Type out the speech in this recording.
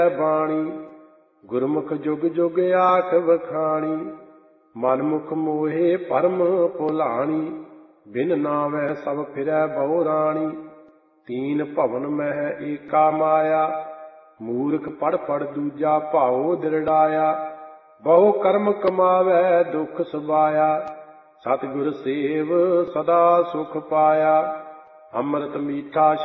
ਬਾਣੀ। ਗੁਰਮੁਖ ਜੁਗ ਜੁਗ ਆਖ ਵਖਾਣੀ, ਮਨਮੁਖ ਮੋਹੇ ਭਰਮ ਭੁਲਾਣੀ। ਬਿਨ ਨਾਵੈ ਸਭ ਫਿਰੈ ਬਹੁ ਰਾਣੀ, ਤੀਨ ਭਵਨ ਮਹਿ ਏਕਾ ਮਾਇਆ। ਮੂਰਖ ਪੜ ਪੜ ਦੂਜਾ ਭਾਉ ਦਿਰੜਾਇਆ, ਬਹੁ ਕਰਮ ਕਮਾਵੈ ਦੁਖ ਸਬਾਇਆ। ਸਤਿਗੁਰ ਸੇਵ ਸਦਾ ਸੁਖ ਪਾਇਆ, ਅੰਮ੍ਰਿਤ ਮੀਠਾ